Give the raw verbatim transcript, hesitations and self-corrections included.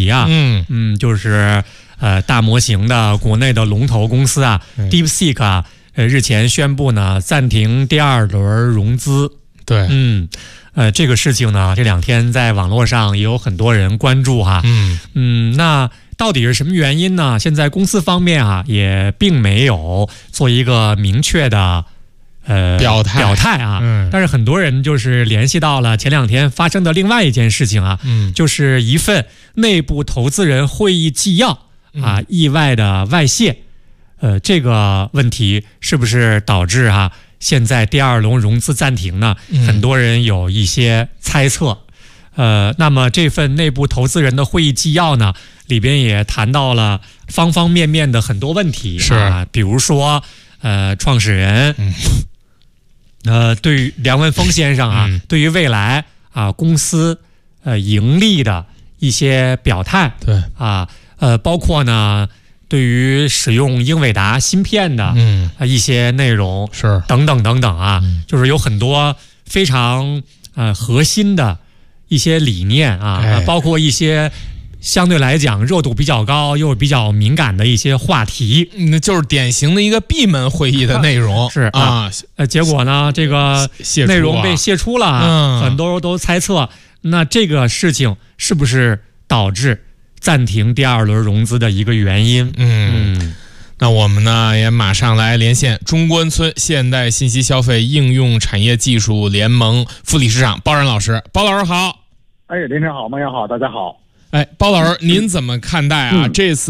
题啊，嗯嗯，就是呃大模型的国内的龙头公司啊、嗯、，DeepSeek 啊，呃日前宣布呢暂停第二轮融资。 对， 嗯，呃这个事情呢这两天在网络上也有很多人关注哈， 嗯嗯，那到底是什么原因呢？现在公司方面啊也并没有做一个明确的。呃， 表态表态啊、嗯，但是很多人就是联系到了前两天发生的另外一件事情啊，嗯，就是一份内部投资人会议纪要啊、嗯、意外的外泄，呃，这个问题是不是导致哈、啊、现在第二轮融资暂停呢？嗯、很多人有一些猜测，呃，那么这份内部投资人的会议纪要呢，里边也谈到了方方面面的很多问题， 是啊，比如说呃，创始人。嗯呃，对于梁文峰先生啊，嗯、对于未来啊公司呃盈利的一些表态， 对啊，呃，包括呢对于使用英伟达芯片的嗯、呃、一些内容是等等等等啊、嗯，就是有很多非常呃核心的一些理念啊，哎、包括一些。相对来讲热度比较高又比较敏感的一些话题， 那、嗯、就是典型的一个闭门会议的内容是啊，呃，结果呢，这个内容被泄出了，嗯，很多人都猜测，那这个事情是不是导致暂停第二轮融资的一个原因？ 嗯，嗯那我们呢也马上来连线中关村现代信息消费应用产业技术联盟副理事长包然老师，包老师好。 哎，林晨好，孟阳好，大家好。 哎，包老师，您怎么看待啊？嗯、这次